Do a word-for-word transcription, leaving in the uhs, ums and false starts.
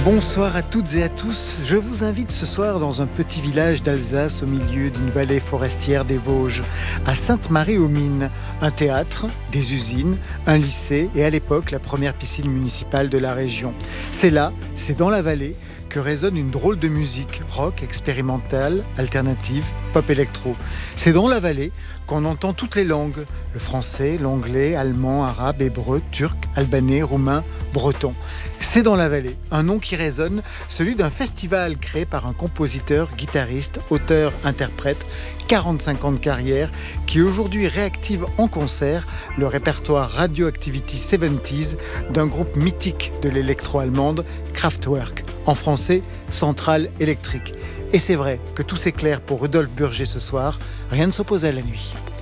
Bonsoir à toutes et à tous. Je vous invite ce soir dans un petit village d'Alsace au milieu d'une vallée forestière des Vosges, à Sainte-Marie-aux-Mines. Un théâtre, des usines, un lycée et à l'époque la première piscine municipale de la région. C'est là, c'est dans la vallée, que résonne une drôle de musique, rock, expérimentale, alternative, pop électro. C'est dans la vallée qu'on entend toutes les langues, le français, l'anglais, allemand, arabe, hébreu, turc, albanais, roumain, breton. C'est dans la vallée, un nom qui résonne, celui d'un festival créé par un compositeur, guitariste, auteur, interprète, quarante-cinq ans de carrière, qui aujourd'hui réactive en concert le répertoire Radioactivity soixante-dix d'un groupe mythique de l'électro-allemande, Kraftwerk. En français, centrale électrique. Et c'est vrai que tout s'éclaire pour Rudolf Burger ce soir, rien ne s'oppose à la nuit.